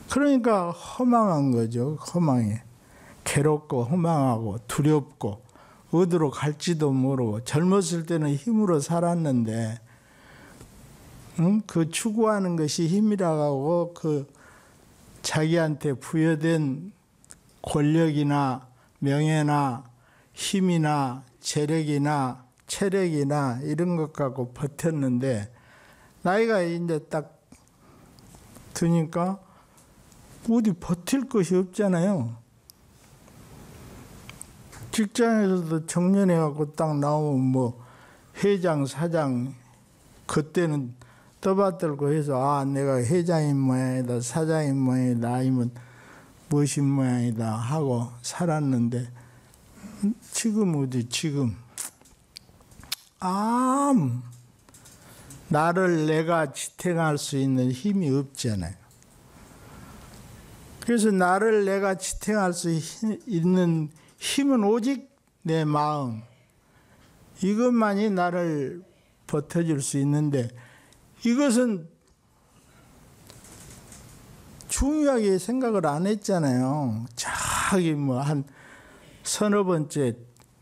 그러니까 허망한 거죠. 허망해. 괴롭고 허망하고 두렵고 어디로 갈지도 모르고 젊었을 때는 힘으로 살았는데 그 추구하는 것이 힘이라고 그 자기한테 부여된 권력이나 명예나 힘이나 재력이나 체력이나 이런 것 갖고 버텼는데 나이가 이제 딱 드니까 어디 버틸 것이 없잖아요. 직장에서도 정년해갖고 딱 나오면 뭐 회장, 사장, 그때는 떠받들고 해서 내가 회장인 모양이다, 사장인 모양이다, 아니면 무엇인 모양이다 하고 살았는데 지금 어디 지금 나를 내가 지탱할 수 있는 힘이 없잖아요. 그래서 나를 내가 지탱할 수 있는 힘은 오직 내 마음, 이것만이 나를 버텨줄 수 있는데 이것은 중요하게 생각을 안 했잖아요. 자기 뭐 한 서너 번째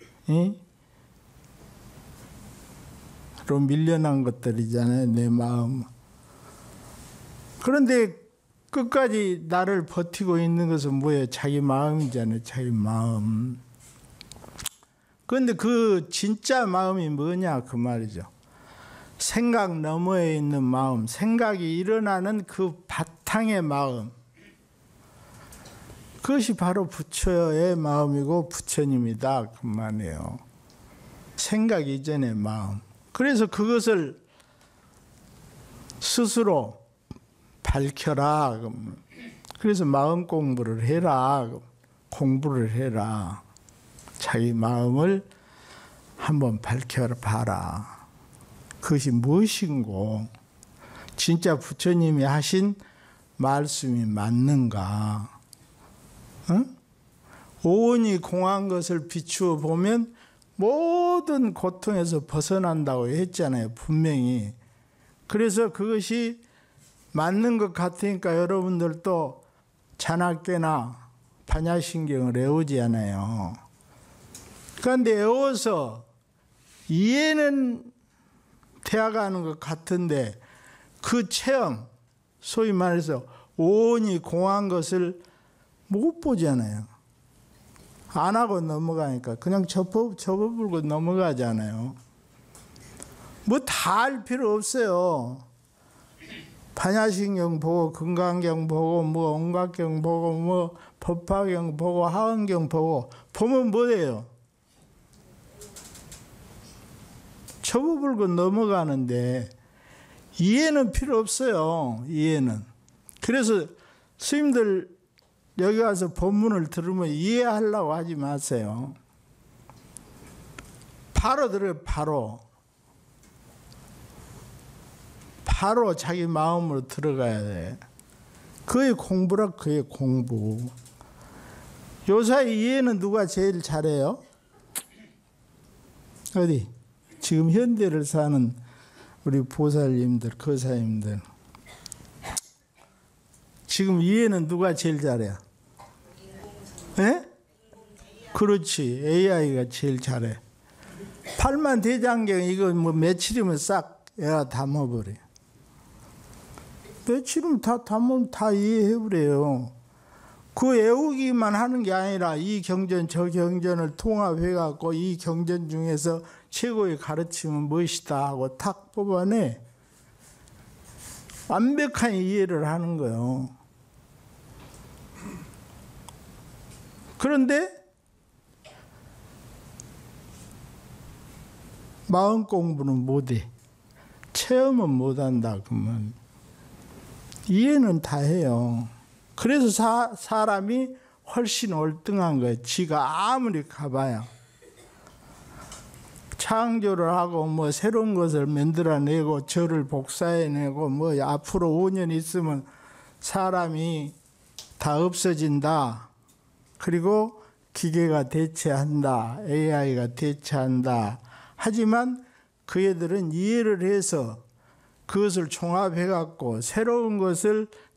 로 밀려난 것들이잖아요. 내 마음. 그런데 끝까지 나를 버티고 있는 것은 뭐예요? 자기 마음이잖아요. 자기 마음. 그런데 그 진짜 마음이 뭐냐 그 말이죠. 생각 너머에 있는 마음, 생각이 일어나는 그 바탕의 마음, 그것이 바로 부처의 마음이고 부처님이다 그 말이에요. 생각 이전의 마음. 그래서 그것을 스스로 밝혀라. 그래서 마음 공부를 해라. 공부를 해라. 자기 마음을 한번 밝혀봐라. 그것이 무엇인고, 진짜 부처님이 하신 말씀이 맞는가? 오온이 공한 것을 비추어 보면 모든 고통에서 벗어난다고 했잖아요. 분명히. 그래서 그것이 맞는 것 같으니까 여러분들도 자나깨나 반야신경을 외우지 않아요. 그런데 외워서 이해는 되어가는 것 같은데 그 체험, 소위 말해서 오온이 공한 것을 못 보잖아요. 안 하고 넘어가니까 그냥 접어불고 넘어가잖아요. 뭐 다 할 필요 없어요. 반야신경 보고 금강경 보고 뭐 온각경 보고 뭐 법화경 보고 하원경 보고 보면 뭐예요? 접어불고 넘어가는데 이해는 필요 없어요. 이해는. 그래서 스님들 여기 와서 법문을 들으면 이해하려고 하지 마세요. 바로 들어요. 바로 자기 마음으로 들어가야 돼. 그게 공부라. 그게 공부. 요사이 이해는 누가 제일 잘해요? 어디? 지금 현대를 사는 우리 보살님들, 거사님들. 지금 이해는 누가 제일 잘해요? 예? 그렇지. AI가 제일 잘해. 팔만대장경 이거 뭐 며칠이면 싹 애가 담아버려. 며칠이면 다 담으면 다 이해해버려요. 그 외우기만 하는 게 아니라 이 경전 저 경전을 통합해갖고 이 경전 중에서 최고의 가르침은 무엇이다 하고 탁 뽑아내. 완벽한 이해를 하는 거예요. 그런데 마음 공부는 못해. 체험은 못한다 그러면 이해는 다 해요. 그래서 사람이 훨씬 월등한 거예요. 지가 아무리 가봐야. 창조를 하고 뭐 새로운 것을 만들어내고 저를 복사해내고 뭐 앞으로 5년 있으면 사람이 다 없어진다. 그리고 기계가 대체한다. AI가 대체한다. 하지만 그 애들은 이해를 해서 그것을 종합해갖고 새로운 것을